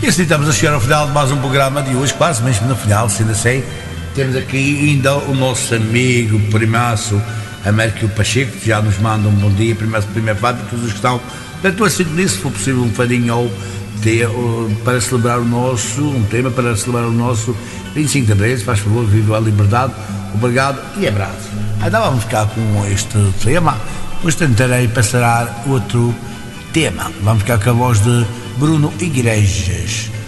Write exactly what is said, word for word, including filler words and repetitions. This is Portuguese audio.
assim estamos a chegar ao final de mais um programa de hoje, quase mesmo no final, sendo assim, temos aqui ainda o nosso amigo primaço Américo Pacheco, que já nos manda um bom dia, primeiro, primeiro Fábio, todos os que estão da tua sintonia, se for possível um fadinho ou ter, para celebrar o nosso, um tema para celebrar o nosso vinte e cinco de abril, faz favor, viva a liberdade, obrigado e abraço. Então vamos ficar com este tema, depois tentarei passar outro tema, vamos ficar com a voz de Bruno Igrejas.